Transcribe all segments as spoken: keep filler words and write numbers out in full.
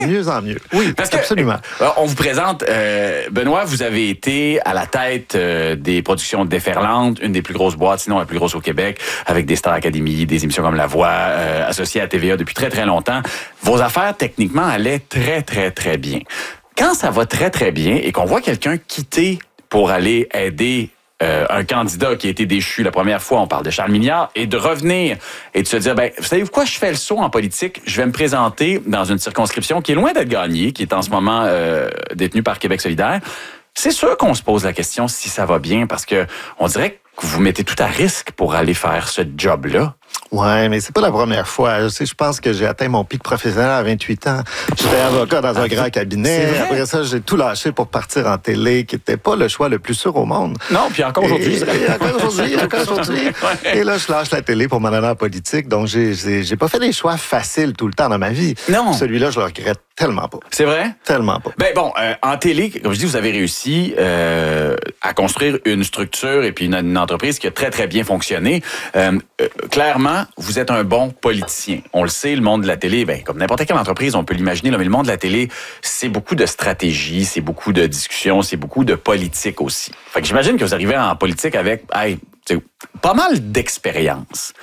mieux en mieux. Oui, parce que, absolument. Euh, on vous présente, euh, Benoît, vous avez été à la tête euh, des productions Déferlantes, une des plus grosses boîtes, sinon la plus grosse au Québec, avec des Star Academy, des émissions comme La Voix, euh, associées à T V A depuis très, très longtemps. Vos affaires, techniquement, allaient très, très, très bien. Quand ça va très, très bien et qu'on voit quelqu'un quitter pour aller aider Euh, un candidat qui a été déchu la première fois, on parle de Charles Milliard, et de revenir et de se dire, ben, vous savez quoi, je fais le saut en politique, je vais me présenter dans une circonscription qui est loin d'être gagnée, qui est en ce moment euh, détenue par Québec solidaire. C'est sûr qu'on se pose la question si ça va bien, parce que on dirait que vous mettez tout à risque pour aller faire ce job-là. Ouais, mais c'est pas la première fois. Je sais, je pense que j'ai atteint mon pic professionnel à vingt-huit ans. J'étais avocat dans un grand cabinet. Après ça, j'ai tout lâché pour partir en télé, qui n'était pas le choix le plus sûr au monde. Non, puis encore aujourd'hui. Et, et encore aujourd'hui, encore aujourd'hui. Ouais. Et là, je lâche la télé pour m'en aller en politique. Donc, j'ai, j'ai, j'ai pas fait des choix faciles tout le temps dans ma vie. Non. Celui-là, je le regrette tellement pas. C'est vrai? Tellement pas. Ben bon, euh, en télé, comme je dis, vous avez réussi euh, à construire une structure et puis une, une entreprise qui a très, très bien fonctionné. Euh, euh, clairement, vous êtes un bon politicien. On le sait, le monde de la télé, ben, comme n'importe quelle entreprise, on peut l'imaginer, là, mais le monde de la télé, c'est beaucoup de stratégie, c'est beaucoup de discussion, c'est beaucoup de politique aussi. Fait que j'imagine que vous arrivez en politique avec hey, pas mal d'expérience.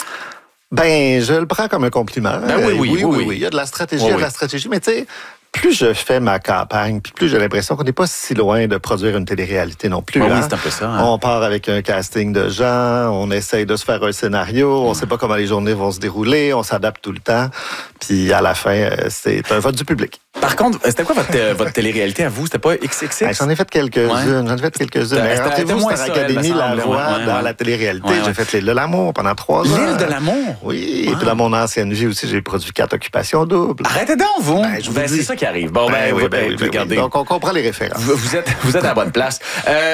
Ben, je le prends comme un compliment. Ben oui, oui, oui, oui, oui, oui. Il y a de la stratégie, oui, il y a de la stratégie, mais tu sais, plus je fais ma campagne, puis plus j'ai l'impression qu'on n'est pas si loin de produire une télé-réalité non plus. Oui, hein? c'est un peu ça. Hein? On part avec un casting de gens, on essaye de se faire un scénario, on ne sait pas comment les journées vont se dérouler, on s'adapte tout le temps, puis à la fin, c'est un vote du public. Par contre, c'était quoi votre, euh, votre télé-réalité à vous? C'était pas X X X? Ben, j'en ai fait quelques-unes, ouais. j'en ai fait quelques-unes. Mais rappelez-vous, Star Academy, La Voix, ouais, dans ouais. la télé-réalité, ouais, ouais. j'ai fait L'île de l'amour pendant trois ans. L'île de l'amour? Oui, wow. Et puis dans mon ancienne vie aussi, j'ai produit quatre occupations doubles. Arrêtez donc, vous! Ben, je vous ben, dis. C'est ça qui arrive. Bon, ben, ben oui, ben, ben, oui, ben, regardez. Oui. Donc, on comprend les références. Vous, vous, êtes, vous êtes à la bonne place. Euh,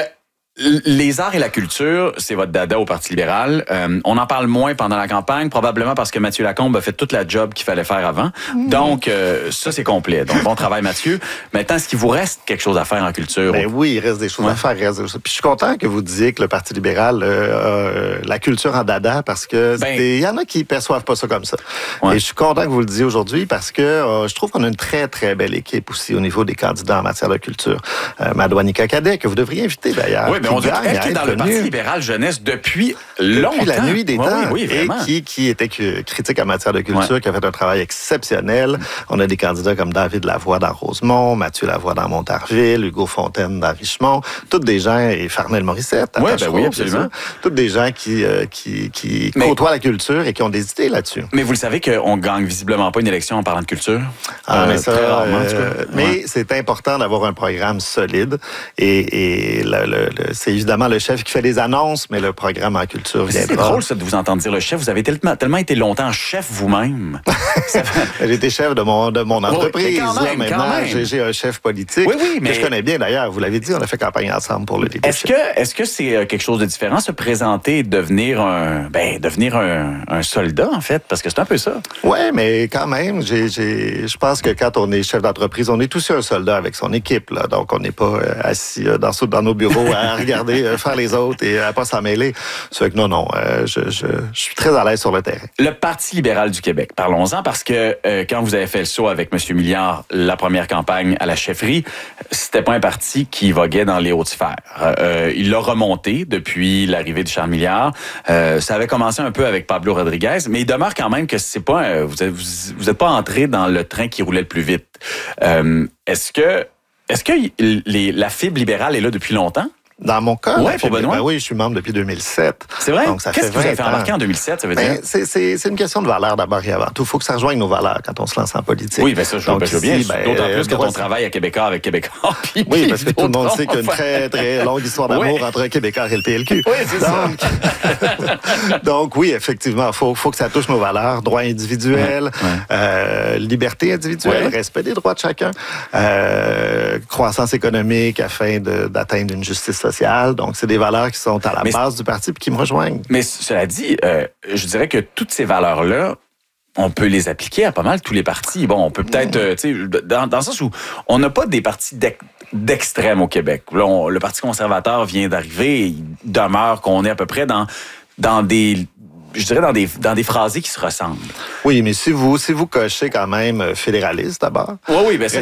Les arts et la culture, c'est votre dada au Parti libéral. Euh, on en parle moins pendant la campagne, probablement parce que Mathieu Lacombe a fait toute la job qu'il fallait faire avant. Mmh. Donc, euh, ça, c'est complet. Donc, bon travail, Mathieu. Maintenant, est-ce qu'il vous reste quelque chose à faire en culture? Ben oui, il reste des choses ouais. à faire. Il reste des choses. Puis je suis content que vous disiez que le Parti libéral euh, euh, la culture en dada, parce que ben, il y en a qui perçoivent pas ça comme ça. Ouais. Et je suis content que vous le disiez aujourd'hui parce que euh, je trouve qu'on a une très, très belle équipe aussi au niveau des candidats en matière de culture. Euh, Madouanika Cadet, que vous devriez inviter d'ailleurs. Oui, mais on dit qu'elle qui est dans le Parti libéral jeunesse depuis longtemps. Depuis la nuit des oui, temps. Oui, oui, et qui, qui était critique en matière de culture, ouais. qui a fait un travail exceptionnel. On a des candidats comme David Lavoie dans Rosemont, Mathieu Lavoie dans Montarville, Hugo Fontaine dans Richemont. Toutes des gens, et Farnel Morissette. Oui, ben oui, absolument. Toutes des gens qui, euh, qui, qui mais, côtoient la culture et qui ont des idées là-dessus. Mais vous le savez qu'on gagne visiblement pas une élection en parlant de culture? Ah, euh, mais ça, très rarement, en tout cas. Euh, mais ouais. c'est important d'avoir un programme solide. Et, et le, le, le, c'est évidemment le chef qui fait les annonces, mais le programme en culture viendra. C'est drôle, ça, de vous entendre dire le chef. Vous avez tellement, tellement été longtemps chef vous-même. J'ai été chef de mon, de mon entreprise. Oh, même, là, maintenant, j'ai, j'ai un chef politique. Oui, oui, mais... que je connais bien, d'ailleurs. Vous l'avez dit, on a fait campagne ensemble pour le leadership. Est-ce que, est-ce que c'est quelque chose de différent, se présenter et devenir un, ben, devenir un, un soldat, en fait? Parce que c'est un peu ça. Oui, mais quand même, j'ai, j'ai, je pense que quand on est chef d'entreprise, on est aussi un soldat avec son équipe. Là. Donc, on n'est pas assis dans, dans nos bureaux à regarder faire les autres et à pas s'en mêler. C'est que non, non, euh, je, je, je suis très à l'aise sur le terrain. Le Parti libéral du Québec, parlons-en, parce que euh, quand vous avez fait le saut avec M. Milliard, la première campagne à la chefferie, c'était pas un parti qui voguait dans les hautes sphères. Euh, il l'a remonté depuis l'arrivée de Charles Milliard. Euh, ça avait commencé un peu avec Pablo Rodriguez, mais il demeure quand même que c'est pas un, vous êtes, vous êtes pas entré dans le train qui roulait le plus vite. Euh, est-ce que est-ce que les, la fibre libérale est là depuis longtemps? Dans mon cas, ouais, pour Benoît. Ben oui, je suis membre depuis deux mille sept. C'est vrai? Donc, ça Qu'est-ce fait que vous avez fait embarquer en deux mille sept, ça veut dire? Ben, c'est, c'est, c'est une question de valeur d'abord et avant tout. Il faut que ça rejoigne nos valeurs quand on se lance en politique. Oui, bien ça, je, Donc, ben, je veux bien. Ici, ben, d'autant plus quand droit, on travaille à Québécois avec Québécois. Puis, oui, parce que tout le monde sait qu'il y a une très, très longue histoire d'amour oui. entre un Québécois et le P L Q. Oui, c'est donc, ça. Donc, oui, effectivement, il faut, faut que ça touche nos valeurs. Droits individuels, ouais, ouais. Euh, liberté individuelle, ouais. respect des droits de chacun, euh, croissance économique afin de, d'atteindre une justice sociale. Donc, c'est des valeurs qui sont à la mais base du parti et qui me rejoignent. Mais cela dit, euh, je dirais que toutes ces valeurs-là, on peut les appliquer à pas mal tous les partis. Bon, on peut peut-être, euh, tu sais, dans, dans le sens où on n'a pas des partis d'extrême au Québec. Là, on, le Parti conservateur vient d'arriver, et il demeure qu'on est à peu près dans, dans des... je dirais, dans des, dans des phrasés qui se ressemblent. Oui, mais si vous, si vous cochez quand même fédéraliste d'abord. Oui, oui, bien ça,